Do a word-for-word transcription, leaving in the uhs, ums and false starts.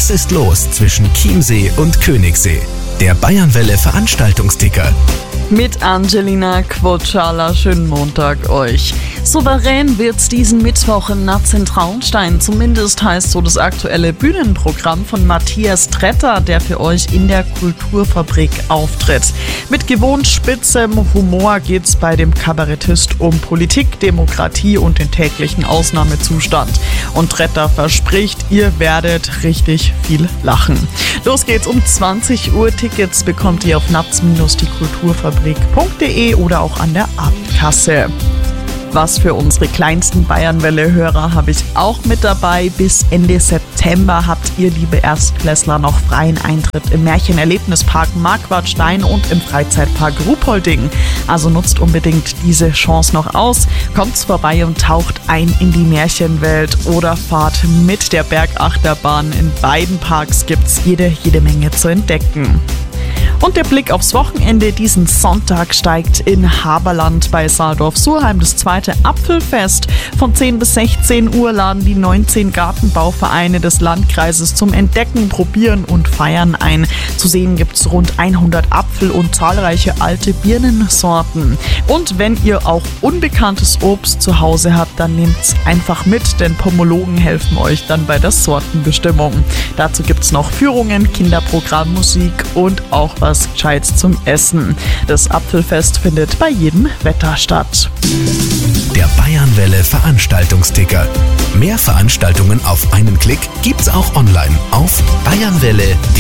Was ist los zwischen Chiemsee und Königssee? Der Bayernwelle Veranstaltungsticker. Mit Angelina Quotschala, schönen Montag euch. Souverän wird's diesen Mittwoch in Natz-in-Traunstein. Zumindest heißt so das aktuelle Bühnenprogramm von Matthias Tretter, der für euch in der Kulturfabrik auftritt. Mit gewohnt spitzem Humor geht's bei dem Kabarettist um Politik, Demokratie und den täglichen Ausnahmezustand. Und Tretter verspricht, ihr werdet richtig viel lachen. Los geht's um zwanzig Uhr. Tickets bekommt ihr auf natz Bindestrich die kulturfabrik punkt de oder auch an der Abendkasse. Was für unsere kleinsten Bayernwelle-Hörer habe ich auch mit dabei. Bis Ende September habt ihr, liebe Erstklässler, noch freien Eintritt im Märchenerlebnispark Marquardstein und im Freizeitpark Ruhpolding. Also nutzt unbedingt diese Chance noch aus. Kommt vorbei und taucht ein in die Märchenwelt oder fahrt mit der Bergachterbahn. In beiden Parks gibt's jede, jede Menge zu entdecken. Und der Blick aufs Wochenende. Diesen Sonntag steigt in Haberland bei Saaldorf-Surheim das zweite Apfelfest. Von zehn bis sechzehn Uhr laden die neunzehn Gartenbauvereine des Landkreises zum Entdecken, Probieren und Feiern ein. Zu sehen gibt es rund hundert Apfel- und zahlreiche alte Birnensorten. Und wenn ihr auch unbekanntes Obst zu Hause habt, dann nehmt's einfach mit, denn Pomologen helfen euch dann bei der Sortenbestimmung. Dazu gibt es noch Führungen, Kinderprogramm, Musik und auch was Gescheites zum Essen. Das Apfelfest findet bei jedem Wetter statt. Der Bayernwelle Veranstaltungsticker. Mehr Veranstaltungen auf einen Klick gibt's auch online auf bayernwelle punkt de.